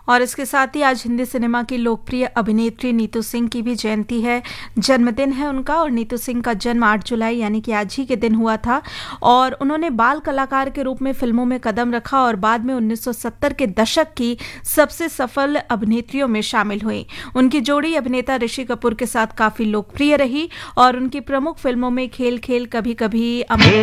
और इसके साथ ही आज हिंदी सिनेमा की लोकप्रिय अभिनेत्री नीतू सिंह की भी जयंती है, जन्मदिन है उनका। और नीतू सिंह का जन्म 8 जुलाई यानी कि आज ही के दिन हुआ था और उन्होंने बाल कलाकार के रूप में फिल्मों में कदम रखा और बाद में 1970 के दशक की सबसे सफल अभिनेत्रियों में शामिल हुई। उनकी जोड़ी अभिनेता ऋषि कपूर के साथ काफी लोकप्रिय रही और उनकी प्रमुख फिल्मों में खेल खेल, कभी कभी